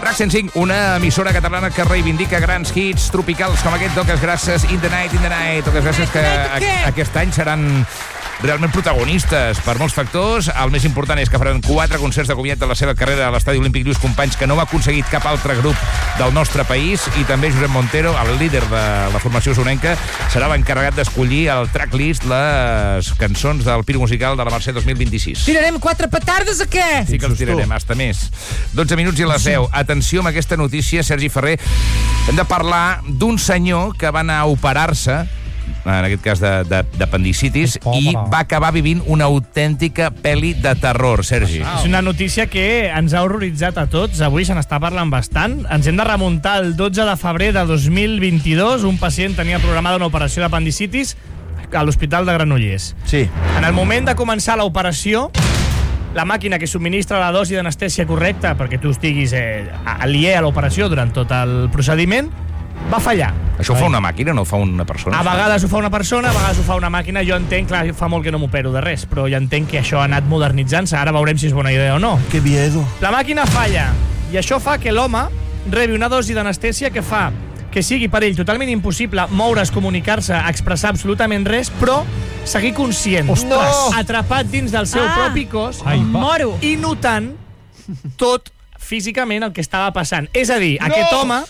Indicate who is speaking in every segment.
Speaker 1: RAC 105, una emissora catalana que reivindica grans hits tropicals com aquest Toques Grasses, In the Night. Toques Grasses que aquest any seran realment protagonistes per molts factors. El més important és que faran 4 concerts de comiat de la seva carrera a l'Estadi Olímpic Lluís Companys, que no ha aconseguit cap altre grup del nostre país, i també Josep Montero, el líder de la formació usonenca, serà l'encarregat d'escollir el tracklist, les cançons del Piro Musical de la Mercè 2026.
Speaker 2: Tirarem 4 petardes o què?
Speaker 1: Sí que els tirarem, hasta més. 12 minuts i les 10. Atenció amb aquesta notícia, Sergi Ferrer. Hem de parlar d'un senyor que va anar a operar-se, en aquest cas d'apendicitis, i va acabar vivint una autèntica pel·li de terror, Sergi.
Speaker 3: És una notícia que ens ha horroritzat a tots. Avui se n'està parlant bastant. Ens hem de remuntar el 12 de febrer de 2022. Un pacient tenia programada una operació d'apendicitis a l'Hospital de Granollers.
Speaker 4: Sí.
Speaker 3: En el moment de començar l'operació, la màquina que subministra la dosi d'anestèsia correcta perquè tu estiguis aliè a l'operació durant tot el procediment, va fallar.
Speaker 1: Això ho fa una màquina, no ho fa una persona?
Speaker 3: A vegades ho fa una persona, a vegades ho fa una màquina. Jo entenc, clar, fa molt que no m'opero de res, però ja entenc que això ha anat modernitzant-se. Ara veurem si és bona idea o no.
Speaker 4: Que miedo.
Speaker 3: La màquina falla, i això fa que l'home rebi una dosi d'anestèsia que fa que sigui per ell totalment impossible moure's, comunicar-se, expressar absolutament res, però seguir conscient.
Speaker 2: Ostres!
Speaker 3: Atrapat dins del seu propi cos.
Speaker 2: Moro!
Speaker 3: I notant tot físicament el que estava passant. És a dir, aquest home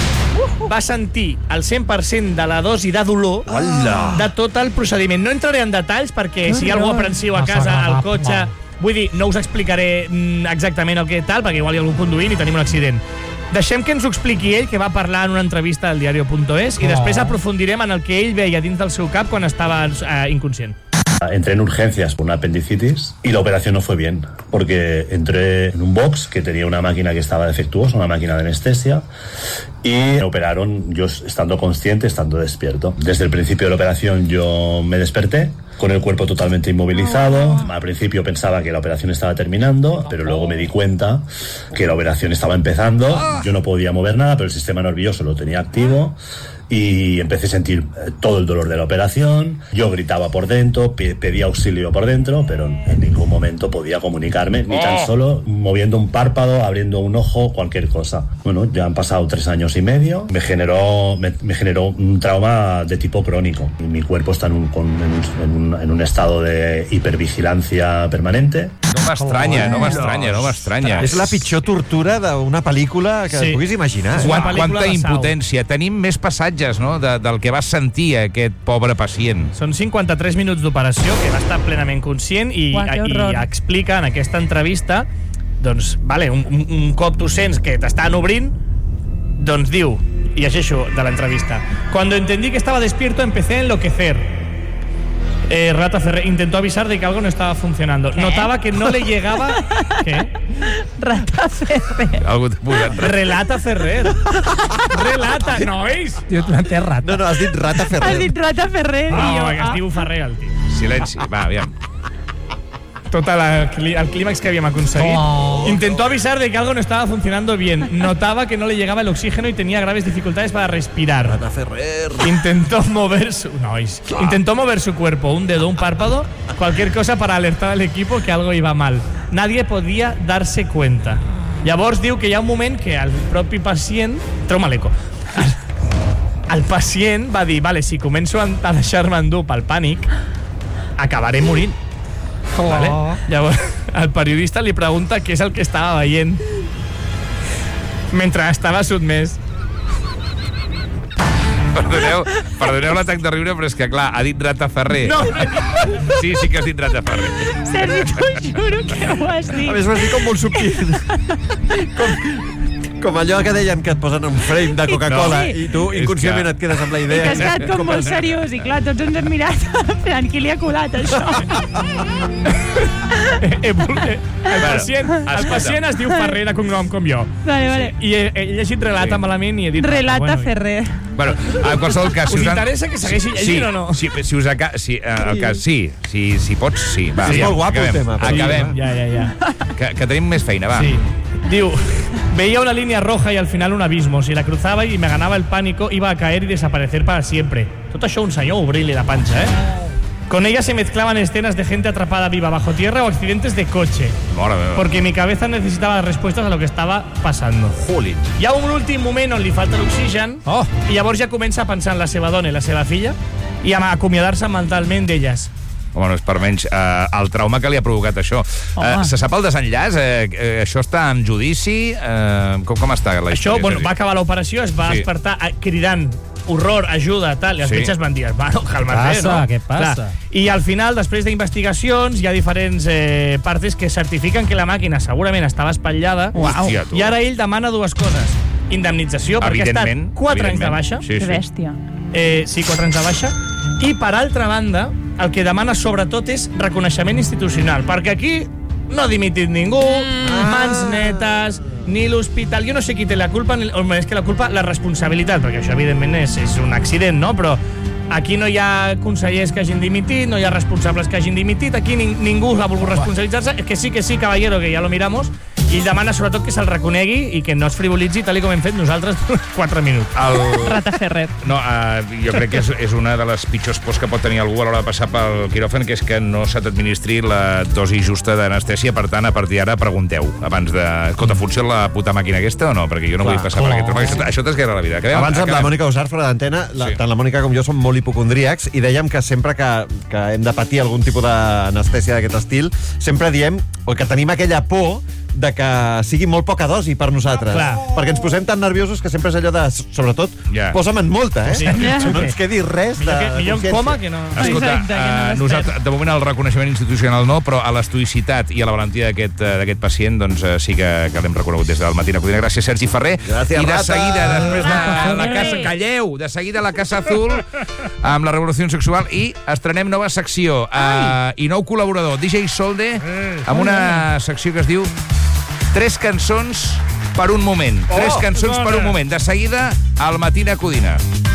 Speaker 3: va sentir el 100% de la dosi de dolor de tot el procediment. No entraré en detalls perquè si hi ha algú aprensiu a casa, al cotxe... Vull dir, no us explicaré exactament el que tal, perquè igual hi ha algú conduint i tenim un accident. Deixem que ens ho expliqui ell, que va parlar en una entrevista al diario.es, i després aprofundirem en el que ell veia dins del seu cap quan estava inconscient.
Speaker 5: Entré en urgencias por una apendicitis y la operación no fue bien, porque entré en un box que tenía una máquina que estaba defectuosa, una máquina de anestesia, y me operaron yo estando consciente, estando despierto. Desde el principio de la operación yo me desperté, con el cuerpo totalmente inmovilizado. Al principio pensaba que la operación estaba terminando, pero luego me di cuenta que la operación estaba empezando. Yo no podía mover nada, pero el sistema nervioso lo tenía activo. Y empecé a sentir todo el dolor de la operación. Yo gritaba por dentro, pedía auxilio por dentro, pero en ningún momento podía comunicarme, ni tan solo moviendo un párpado, abriendo un ojo, cualquier cosa. Bueno, ya han pasado 3 años y medio. Me generó un trauma de tipo crónico. Y mi cuerpo está en un estado de hipervigilancia permanente.
Speaker 1: No m'estranya.
Speaker 4: És la pitjor tortura d'una pel·lícula que et puguis imaginar.
Speaker 1: Quanta impotència. Tenim més passatges, no?, del que va sentir aquest pobre pacient.
Speaker 3: Són 53 minuts d'operació, que va estar plenament conscient i explica en aquesta entrevista, doncs, vale, un cop tu sents que t'estan obrint, doncs diu, i llegeixo de l'entrevista: cuando entendí que estaba despierto empecé a enloquecer. Relata Ferrer intentó avisar de que algo no estaba funcionando. ¿Qué? Notaba que no le llegaba... ¿Qué?
Speaker 2: Rata Ferrer.
Speaker 3: Relata Ferrer. Relata, nois!
Speaker 2: Tio, tu no té rata.
Speaker 4: No, has dit Rata Ferrer.
Speaker 2: Has dit Rata Ferrer.
Speaker 3: No, que es diu Ferrer, el tio.
Speaker 1: Silenci, va, aviam.
Speaker 3: Tot el clímax que habíamos conseguido. Intentó avisar de que algo no estaba funcionando bien. Notaba que no le llegaba el oxígeno y tenía graves dificultades para respirar.
Speaker 4: Rata Ferrer.
Speaker 3: Intentó mover su cuerpo, un dedo, un párpado, cualquier cosa para alertar al equipo que algo iba mal. Nadie podía darse cuenta. Llavors diu que hi ha un moment que el propi pacient... Treu maleco. El pacient va dir, vale, si començo a deixar-me endur pel pànic, acabaré morint. Vale? Llavors, el periodista li pregunta què és el que estava veient mentre estava sotmès.
Speaker 1: Perdoneu l'atac de riure, però és que, clar, ha dit Rata Ferrer.
Speaker 3: No.
Speaker 1: Sí que has dit Rata Ferrer.
Speaker 2: Sergi, t'ho juro que ho has dit.
Speaker 4: A més, ho has dit com molt subtil. Com allò que deien que et posen un frame de Coca-Cola i tu inconscientment et quedes amb la idea.
Speaker 2: I que has quedat com molt seriós. I clar, tots ens hem mirat en qui li ha colat això.
Speaker 3: El pacient es diu Ferrer de cognom com jo.
Speaker 2: Vale.
Speaker 3: I he llegit Relata malament i he dit...
Speaker 2: Relata Ferrer.
Speaker 1: Bueno, en qualsevol cas...
Speaker 3: Us interessa que segueixi llegint o no?
Speaker 1: Si pots, sí. Va,
Speaker 4: és molt guapo el tema.
Speaker 1: Acabem.
Speaker 3: Ja.
Speaker 1: Que tenim més feina, va.
Speaker 3: Sí. Diu, veía una línea roja y al final un abismo. Si la cruzaba y me ganaba el pánico, iba a caer y desaparecer para siempre. Tot això un senyor obrint-li la panxa, Con ella se mezclaban escenas de gente atrapada viva bajo tierra o accidentes de coche. Porque mi cabeza necesitava respostes a lo que estava passant. Hi ha un últim moment on li falta l'oxigen i llavors ja comença a pensar en la seva dona i la seva filla i a acomiadar-se mentalment d'elles.
Speaker 1: Home, no és per menys el trauma que li ha provocat això. Se sap el desenllaç? Això està en judici? Com està la història?
Speaker 3: Això, va acabar l'operació, es va despertar cridant horror, ajuda, tal, i els metges van dir, bueno, calma't, no?
Speaker 6: Què passa?
Speaker 3: I al final, després d'investigacions, hi ha diferents partes que certifiquen que la màquina segurament estava espatllada i ara ell demana dues coses. Indemnització, perquè ha estat 4 anys de baixa.
Speaker 2: Que bèstia.
Speaker 3: Sí, 4 anys de baixa. I, per altra banda, el que demana sobretot és reconeixement institucional, perquè aquí no ha dimitit ningú, mans netes, ni l'hospital. Jo no sé qui té la culpa, o més que la culpa, la responsabilitat, perquè això, evidentment, és un accident, no? Però aquí no hi ha consellers que hagin dimitit, no hi ha responsables que hagin dimitit, aquí ningú ha volgut responsabilitzar-se. És que sí, caballero, que ja lo miramos, i ell demana sobretot que se'l reconegui i que no es frivolitzi tal com hem fet nosaltres 4 minuts.
Speaker 2: Rata Ferrer.
Speaker 1: No, jo crec que és una de les pitjors pors que pot tenir algú a l'hora de passar pel quiròfan, que és que no se t'administri la dosi justa d'anestèsia. Per tant, a partir d'ara pregunteu abans de... Escolta, funciona la puta màquina aquesta o no? Perquè jo no vull passar per aquest trauma. Això t'esguerra la vida.
Speaker 4: Abans amb la Mònica Usar, fora d'antena, tant la Mònica com jo som molt hipocondríacs i dèiem que sempre que hem de patir algun tipus d'anestèsia d'aquest estil, sempre diem, o que tenim aquella por de que sigui molt poca dosi per nosaltres. Perquè ens posem tan nerviosos que sempre és allò de, sobretot, posa'm en molta, no ens quedi res de
Speaker 3: millor en coma que no...
Speaker 1: Escolta, nosaltres, de moment el reconeixement institucional no, però a l'estoïcitat i a la valentia d'aquest pacient doncs sí que l'hem reconegut des del Matí a Codina. Gràcies, Sergi Ferrer.
Speaker 4: Gràcies,
Speaker 1: I de seguida, després de la Casa... Calleu! De seguida la Casa Azul amb la revolució sexual i estrenem nova secció i nou col·laborador, DJ Solde, amb una secció que es diu 3 cançons per un moment. 3 cançons per un moment. De seguida, al Matí a Codina.